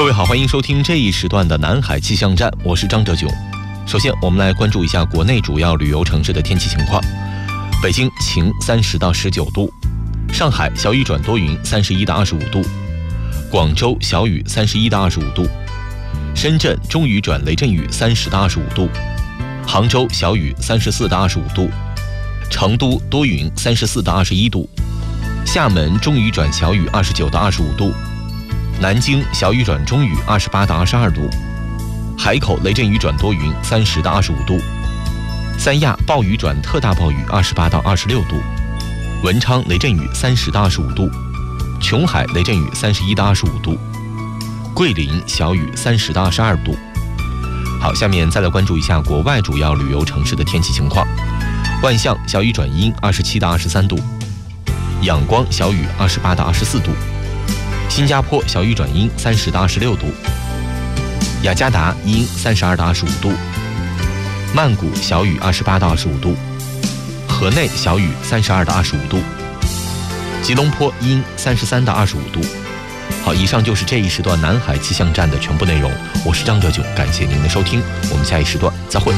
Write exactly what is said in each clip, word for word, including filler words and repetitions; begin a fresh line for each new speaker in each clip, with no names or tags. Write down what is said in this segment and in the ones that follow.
各位好，欢迎收听这一时段的南海气象站，我是张哲炯。首先我们来关注一下国内主要旅游城市的天气情况。北京晴三十到十九度，上海小雨转多云三十一到二十五度，广州小雨三十一到二十五度，深圳中雨转雷阵雨三十到二十五度，杭州小雨三十四到二十五度，成都多云三十四到二十一度，厦门中雨转小雨二十九到二十五度，南京小雨转中雨二十八到二十二度，海口雷阵雨转多云三十到二十五度，三亚暴雨转特大暴雨二十八到二十六度，文昌雷阵雨三十到二十五度，琼海雷阵雨三十一到二十五度，桂林小雨三十到二十二度。好，下面再来关注一下国外主要旅游城市的天气情况。万象小雨转阴二十七到二十三度，仰光小雨二十八到二十四度，新加坡小雨转阴三十到二十六度，雅加达阴三十二到二十五度，曼谷小雨二十八到二十五度，河内小雨三十二到二十五度，吉隆坡阴三十三到二十五度。好，以上就是这一时段南海气象站的全部内容。我是张哲炯，感谢您的收听，我们下一时段再会。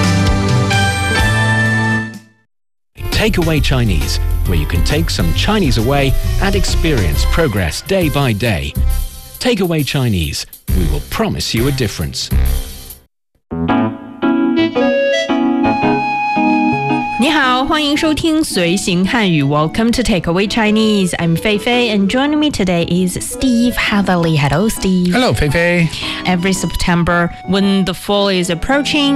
Takeaway Chinese, where you can take some Chinese away and experience progress day by day. Takeaway Chinese, we will promise you a difference.
你好，欢迎收听随行汉语 Welcome to Takeaway Chinese. I'm Fei Fei and joining me today is Steve Hatherley. Hello, Steve.
Hello, Fei Fei.
Every September, when the fall is approaching,